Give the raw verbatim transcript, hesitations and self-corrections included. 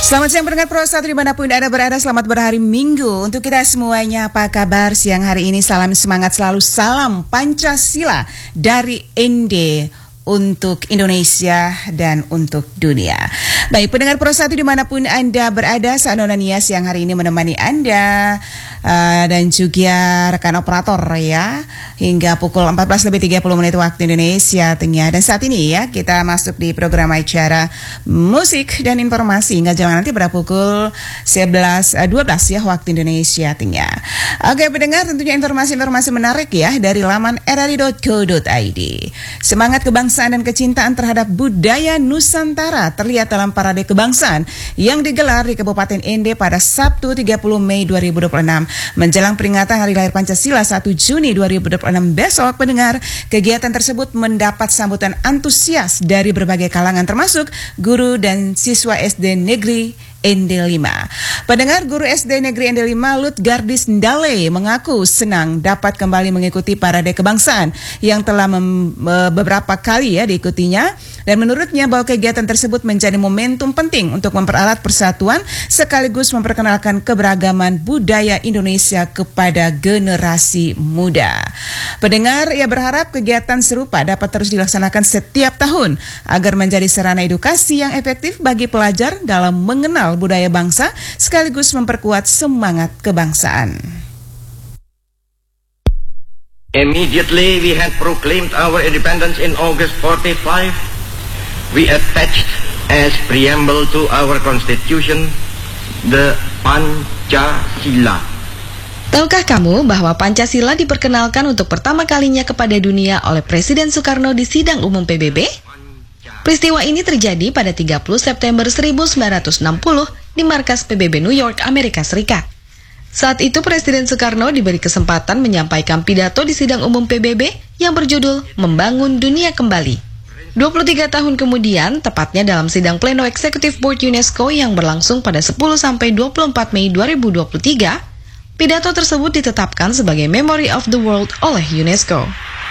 Selamat siang pendengar Pro satu dimanapun Anda berada, selamat berhari Minggu. Untuk kita semuanya, apa kabar siang hari ini? Salam semangat selalu, salam Pancasila dari N D untuk Indonesia dan untuk dunia. Baik, pendengar Pro satu dimanapun Anda berada, saya Nona Nia siang hari ini menemani Anda uh, dan juga rekan operator ya hingga pukul empat belas lebih tiga puluh menit waktu Indonesia Tengah. Dan saat ini ya kita masuk di program acara musik dan informasi hingga jam nanti pada pukul sebelas dua belas ya waktu Indonesia Tengah. Oke pendengar, tentunya informasi-informasi menarik ya dari laman r r i dot co dot i d. Semangat kebangsaan dan kecintaan terhadap budaya Nusantara terlihat dalam parade kebangsaan yang digelar di Kabupaten N D pada Sabtu tiga puluh Mei dua ribu dua puluh enam. Menjelang peringatan Hari Lahir Pancasila satu Juni dua ribu dua puluh enam besok, pendengar, kegiatan tersebut mendapat sambutan antusias dari berbagai kalangan termasuk guru dan siswa S D Negeri N D lima. Pendengar, guru S D Negeri N D lima Lutgardis Ndale mengaku senang dapat kembali mengikuti parade kebangsaan yang telah mem- beberapa kali ya diikutinya, dan menurutnya bahwa kegiatan tersebut menjadi momentum penting untuk mempererat persatuan sekaligus memperkenalkan keberagaman budaya Indonesia kepada generasi muda. Pendengar, ia berharap kegiatan serupa dapat terus dilaksanakan setiap tahun agar menjadi sarana edukasi yang efektif bagi pelajar dalam mengenal budaya bangsa sekaligus memperkuat semangat kebangsaan. Immediately we had proclaimed our independence in August forty-five. We attached as preamble to our constitution the Pancasila. Tahukah kamu bahwa Pancasila diperkenalkan untuk pertama kalinya kepada dunia oleh Presiden Soekarno di sidang umum P B B? Peristiwa ini terjadi pada tiga puluh September seribu sembilan ratus enam puluh di markas P B B New York, Amerika Serikat. Saat itu Presiden Soekarno diberi kesempatan menyampaikan pidato di sidang umum P B B yang berjudul Membangun Dunia Kembali. dua puluh tiga tahun kemudian, tepatnya dalam sidang pleno Executive Board UNESCO yang berlangsung pada sepuluh sampai dua puluh empat Mei dua ribu dua puluh tiga, pidato tersebut ditetapkan sebagai Memory of the World oleh UNESCO.